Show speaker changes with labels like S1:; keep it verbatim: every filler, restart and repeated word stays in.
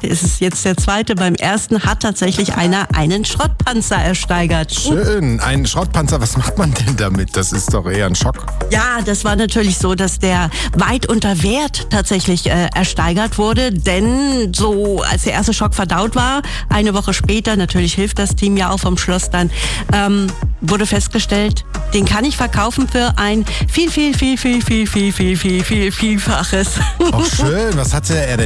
S1: Es ist jetzt der zweite. Beim ersten hat tatsächlich einer einen Schrottpanzer ersteigert.
S2: Schön. Ein Schrottpanzer, was macht man denn damit? Das ist doch eher ein Schock.
S1: Ja, das war natürlich so, dass der weit unter Wert tatsächlich äh, ersteigert wurde. Denn so als der erste Schock verdaut war, eine Woche später, natürlich hilft das Team ja auch vom Schloss dann, ähm, wurde festgestellt, den kann ich verkaufen für ein viel, viel, viel, viel, viel, viel, viel, viel, viel, vielfaches.
S2: Auch schön. Was hatte er denn?